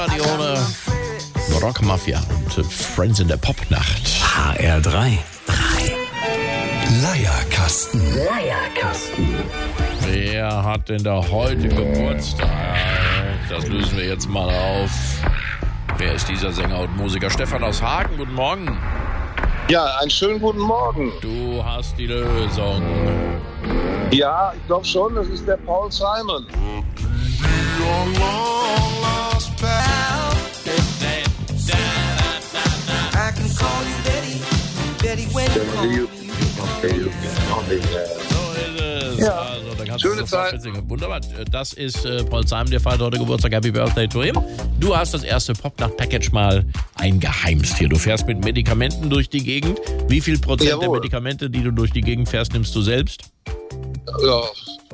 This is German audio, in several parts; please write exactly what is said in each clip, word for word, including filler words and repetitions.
Radione Rockmafia und Friends in der Popnacht. H R drei. Leierkasten. Leierkasten. Wer hat denn da heute Geburtstag? Das lösen wir jetzt mal auf. Wer ist dieser Sänger und Musiker? Stefan aus Hagen, guten Morgen. Ja, einen schönen guten Morgen. Du hast die Lösung. Ja, ich glaube schon, das ist der Paul Simon. Ja. Also, da kannst Schöne du das Zeit. mitsingen. Wunderbar. Das ist äh, Paul Simon, der feiert heute Geburtstag. Happy Birthday to him. Du hast das erste Popnacht-Package mal eingeheimst hier. Du fährst mit Medikamenten durch die Gegend. Wie viel Prozent Jawohl. der Medikamente, die du durch die Gegend fährst, nimmst du selbst? Ja,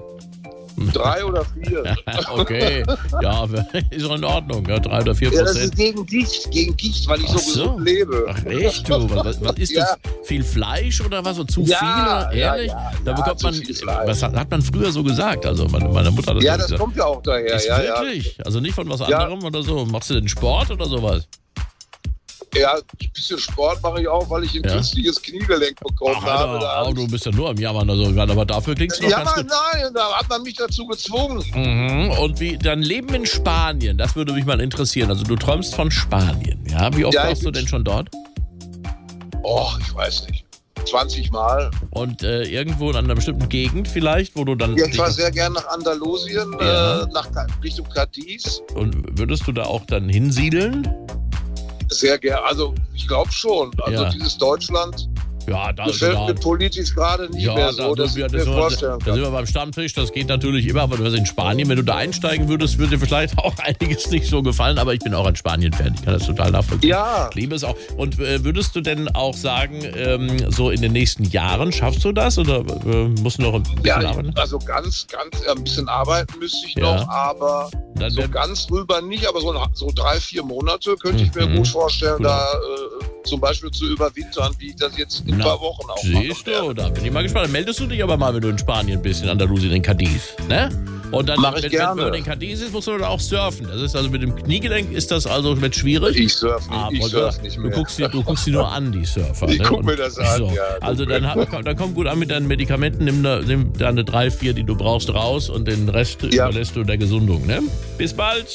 drei oder vier. Okay, ja, ist auch in Ordnung. Ja, drei oder vier Ja, das Prozent. ist gegen Gicht, gegen Gicht, weil ich so Ach so. gesund lebe. Ach echt, du? Was, was ist das? Ja. Viel Fleisch oder was? So zu Ja, viel? Oder? ja, Ehrlich? ja, da ja, bekommt zu man. viel Fleisch. Was hat, hat man früher so gesagt? Also meine, meine Mutter hat das Ja, so das gesagt. kommt ja auch daher. Ist Ja, ja. wirklich? Also nicht von was Ja. anderem oder so? Machst du denn Sport oder sowas? Ja, ein bisschen Sport mache ich auch, weil ich ein Ja. künstliches Kniegelenk bekommen Ach, habe. Alter, Da oh, du bist ja nur am Jammern, also, aber dafür klingst du noch ja, ganz Mann, gut. nein, da hat man mich dazu gezwungen. Mhm. Und wie dein Leben in Spanien, das würde mich mal interessieren. Also du träumst von Spanien, ja? Wie oft Ja, ich warst du bin- denn schon dort? Oh, ich weiß nicht. zwanzig Mal. Und äh, irgendwo in einer bestimmten Gegend vielleicht, wo du dann... Ja, ich war sehr gern nach Andalusien, Ja. äh, nach Richtung Cadiz. Und würdest du da auch dann hinsiedeln? Sehr gern. Also, ich glaube schon. Also, Ja. dieses Deutschland Ja, da, gefällt da, mir politisch gerade nicht ja, mehr da, so, da, dass wir- ich das, mir da, vorstellen da sind kann. wir beim Stammtisch, das geht natürlich immer, aber du bist in Spanien, wenn du da einsteigen würdest, würde dir vielleicht auch einiges nicht so gefallen, aber ich bin auch ein Spanien-Fan, ich kann das total nachvollziehen. Ja, Ich liebe es auch. Und äh, würdest du denn auch sagen, ähm, so in den nächsten Jahren schaffst du das oder äh, musst du noch ein bisschen ja, arbeiten? ich- also ganz, ganz, ja, ein bisschen arbeiten müsste ich Ja. noch, aber Dann so wär- ganz rüber nicht, aber so, so drei, vier Monate könnte ich mir Mhm. gut vorstellen, Cool. da äh, zum Beispiel zu überwintern, wie ich das jetzt in ein Na, paar Wochen auch Siehst mache. du, da bin ich mal gespannt. Dann meldest du dich aber mal, wenn du in Spanien bist, in Andalusien, in Cadiz. Ne? Und dann, Mach ich wenn, gerne. wenn, wenn du in Cadiz ist, musst du da auch surfen. Das ist also mit dem Kniegelenk ist das also wird schwierig. Ich surf nicht, Aber ich surf nicht du mehr. guckst, die, du guckst die nur an, die Surfer. Ich ne? guck mir Und- das an, so. ja, guck Also mir. dann, hab- dann komm gut an mit deinen Medikamenten, nimm, da, nimm deine drei, vier, die du brauchst, raus und den Rest Ja. überlässt du der Gesundung. Ne? Bis bald.